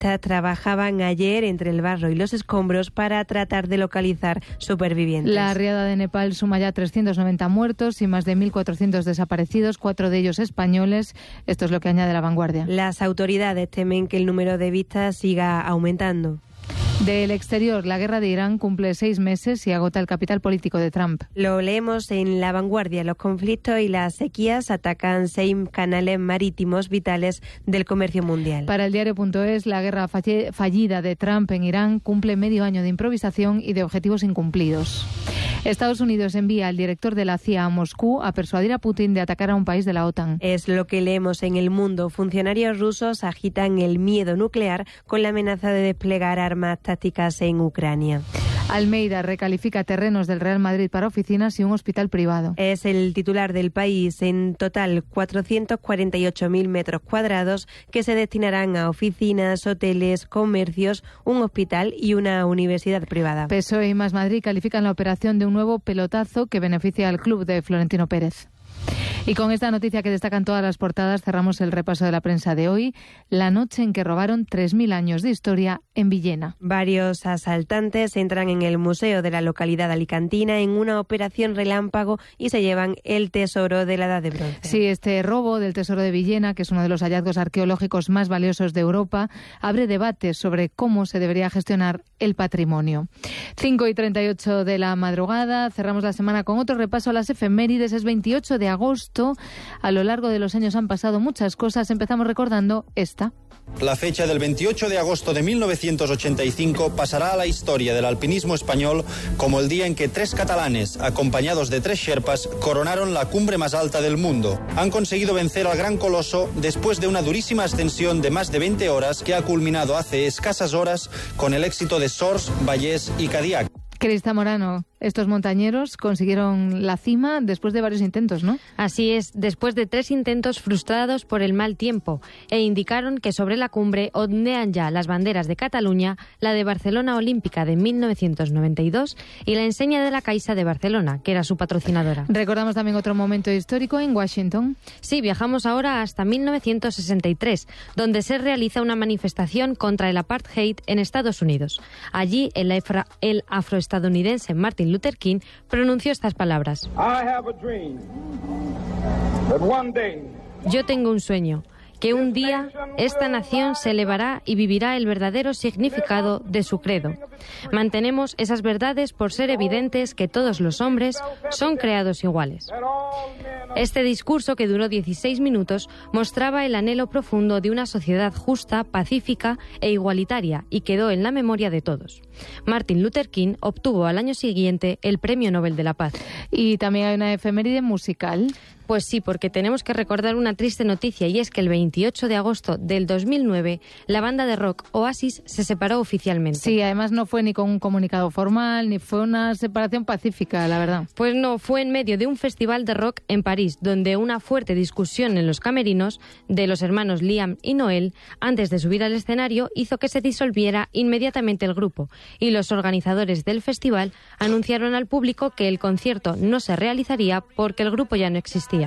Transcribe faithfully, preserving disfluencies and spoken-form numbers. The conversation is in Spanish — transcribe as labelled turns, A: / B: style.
A: brigadistas trabajaban ayer entre el barro y los escombros para tratar de localizar supervivientes.
B: La riada de Nepal suma ya trescientos noventa muertos y más de mil cuatrocientos desaparecidos, cuatro de ellos españoles. Esto es lo que añade La Vanguardia.
A: Las autoridades temen que el número de víctimas siga aumentando.
B: Del exterior, la guerra de Irán cumple seis meses y agota el capital político de Trump.
A: Lo leemos en La Vanguardia. Los conflictos y las sequías atacan seis canales marítimos vitales del comercio mundial.
B: Para el diario punto es, la guerra fallida de Trump en Irán cumple medio año de improvisación y de objetivos incumplidos. Estados Unidos envía al director de la C I A a Moscú a persuadir a Putin de atacar a un país de la OTAN.
A: Es lo que leemos en El Mundo. Funcionarios rusos agitan el miedo nuclear con la amenaza de desplegar armas tácticas en Ucrania.
B: Almeida recalifica terrenos del Real Madrid para oficinas y un hospital privado.
A: Es el titular del País. En total, cuatrocientos cuarenta y ocho mil metros cuadrados que se destinarán a oficinas, hoteles, comercios, un hospital y una universidad privada.
B: P S O E y Más Madrid califican la operación de un nuevo pelotazo que beneficia al club de Florentino Pérez. Y con esta noticia que destacan todas las portadas cerramos el repaso de la prensa de hoy. La noche en que robaron tres mil años de historia en Villena.
A: Varios asaltantes entran en el museo de la localidad alicantina en una operación relámpago y se llevan el tesoro de la Edad de Bronce.
B: Sí, este robo del tesoro de Villena, que es uno de los hallazgos arqueológicos más valiosos de Europa, abre debates sobre cómo se debería gestionar el patrimonio. cinco y treinta y ocho de la madrugada, cerramos la semana con otro repaso a las efemérides. Es veintiocho de agosto. A lo largo de los años han pasado muchas cosas. Empezamos recordando esta.
C: La fecha del veintiocho de agosto de mil novecientos ochenta y cinco pasará a la historia del alpinismo español como el día en que tres catalanes, acompañados de tres sherpas, coronaron la cumbre más alta del mundo. Han conseguido vencer al gran coloso después de una durísima ascensión de más de veinte horas que ha culminado hace escasas horas con el éxito de Sors, Vallés y Cadillac.
B: Crista Morano, estos montañeros consiguieron la cima después de varios intentos, ¿no?
D: Así es, después de tres intentos frustrados por el mal tiempo, e indicaron que sobre la cumbre ondean ya las banderas de Cataluña, la de Barcelona Olímpica de mil novecientos noventa y dos y la enseña de la Caixa de Barcelona, que era su patrocinadora.
B: Recordamos también otro momento histórico en Washington.
D: Sí, viajamos ahora hasta mil novecientos sesenta y tres, donde se realiza una manifestación contra el apartheid en Estados Unidos. Allí, el, afro, el afroestadounidense estadounidense Martin Luther King pronunció estas palabras. Yo tengo un sueño, que un día esta nación se elevará y vivirá el verdadero significado de su credo. Mantenemos esas verdades por ser evidentes que todos los hombres son creados iguales. Este discurso, que duró dieciséis minutos, mostraba el anhelo profundo de una sociedad justa, pacífica e igualitaria y quedó en la memoria de todos. Martin Luther King obtuvo al año siguiente el Premio Nobel de la Paz.
B: Y también hay una efeméride musical.
D: Pues sí, porque tenemos que recordar una triste noticia, y es que el veintiocho de agosto del dos mil nueve la banda de rock Oasis se separó oficialmente.
B: Sí, además no fue ni con un comunicado formal, ni fue una separación pacífica, la verdad.
D: Pues no, fue en medio de un festival de rock en París, donde una fuerte discusión en los camerinos de los hermanos Liam y Noel, antes de subir al escenario, hizo que se disolviera inmediatamente el grupo, y los organizadores del festival anunciaron al público que el concierto no se realizaría porque el grupo ya no existía.